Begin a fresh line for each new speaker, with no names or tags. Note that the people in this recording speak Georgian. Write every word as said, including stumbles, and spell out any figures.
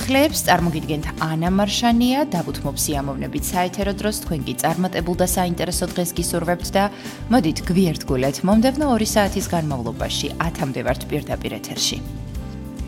მოსახლეებს წარმოგიდგენთ ანა მარშანია, დავუთმობ სიამოვნებით საეთერო დროს, თქვენ კი წარმატებულ და საინტერესო დღეს გისურვებთ და მოდით გვიერთგულეთ მომდევნო ორი საათის განმავლობაში ათამდე ვართ პირდაპირ ეთერში.